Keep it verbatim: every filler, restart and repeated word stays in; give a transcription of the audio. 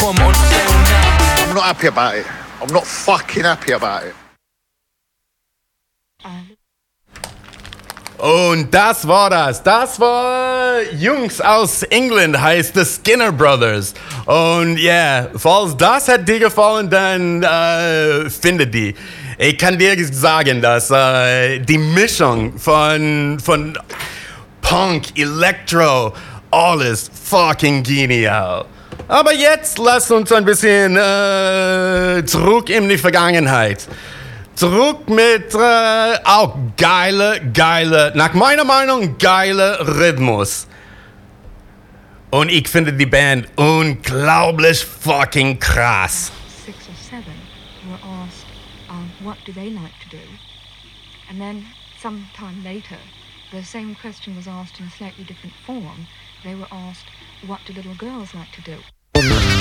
perform on sale now. I'm not happy about it. I'm not fucking happy about it. Und das war das. Das war Jungs aus England, heißt The Skinner Brothers. Und ja, yeah, falls das hat dir gefallen, dann äh, finde die. Ich kann dir sagen, dass äh, die Mischung von, von Punk, Electro, alles fucking genial. Aber jetzt lasst uns ein bisschen äh, zurück in die Vergangenheit. Zurück mit äh, auch geile, geile, nach meiner Meinung geile Rhythmus. Und ich finde die Band unglaublich fucking krass. Six or seven were asked, um, what do they like to do? And then sometime later, the same question was asked in a slightly different form. They were asked, what do little girls like to do?